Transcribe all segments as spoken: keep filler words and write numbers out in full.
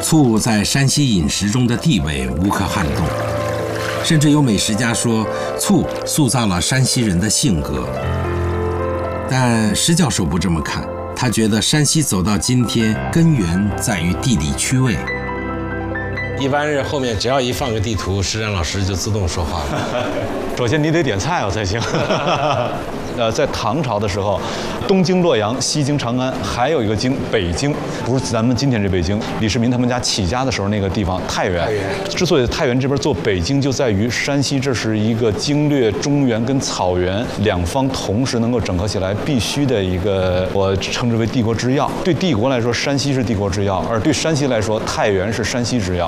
醋在山西饮食中的地位无可撼动，甚至有美食家说，醋塑造了山西人的性格。但施教授不这么看，他觉得山西走到今天，根源在于地理区位。一般人后面只要一放个地图，施展老师就自动说话了。 首先你得点菜哦才行。呃，在唐朝的时候，东经洛阳，西经长安，还有一个经北京，不是咱们今天这北京。李世民他们家起家的时候那个地方太原。太原之所以太原这边做北京，就在于山西这是一个经略中原跟草原两方同时能够整合起来必须的一个，我称之为帝国之要。对帝国来说，山西是帝国之要，而对山西来说，太原是山西之要。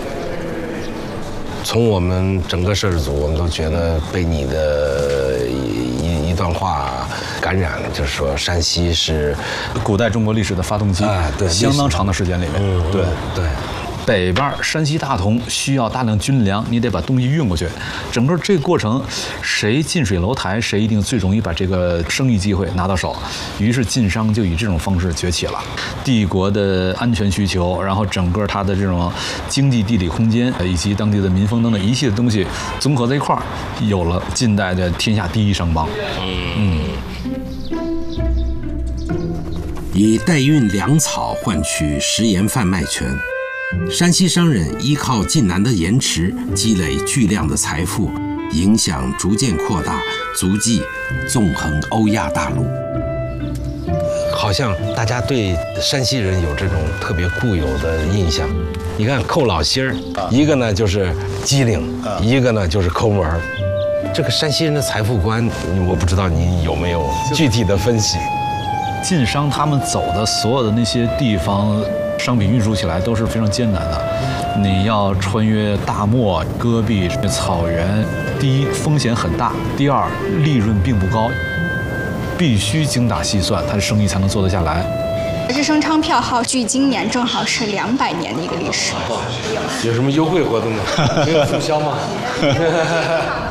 从我们整个摄制组，我们都觉得被你的一一段话感染了，就是说山西是古代中国历史的发动机啊，对， 相当长的时间里面， 嗯， 对对。 北边山西大同需要大量军粮，你得把东西运过去。整个这个过程，谁近水楼台，谁一定最容易把这个生意机会拿到手。于是晋商就以这种方式崛起了。帝国的安全需求，然后整个它的这种经济地理空间，以及当地的民风等等一系列东西综合在一块儿，有了近代的天下第一商帮。嗯。 以代运粮草换取食盐贩卖权。山西商人依靠晋南的盐池积累巨量的财富，影响逐渐扩大，足迹纵横欧亚大陆。好像大家对山西人有这种特别固有的印象。你看寇老心儿，一个呢就是机灵，一个呢就是抠门儿。这个山西人的财富观，我不知道你有没有具体的分析。 晋商他们走的所有的那些地方，商品运输起来都是非常艰难的。你要穿越大漠、戈壁、草原，第一风险很大，第二利润并不高，必须精打细算，他的生意才能做得下来。 日升昌票号距今年正好是两百年的一个历史。 有什么优惠活动吗？没有促销吗？